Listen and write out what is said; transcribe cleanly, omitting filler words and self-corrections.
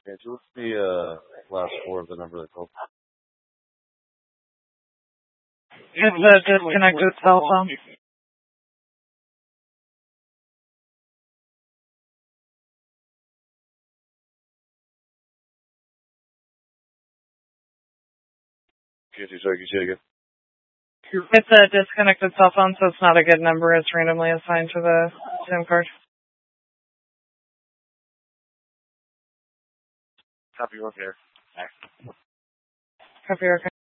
Okay, so what's the last four of the number that called? It's a disconnected cell phone. Sorry, can you say again? It's a disconnected cell phone, so it's not a good number. It's randomly assigned to the SIM card. Copy, okay. Copy, okay.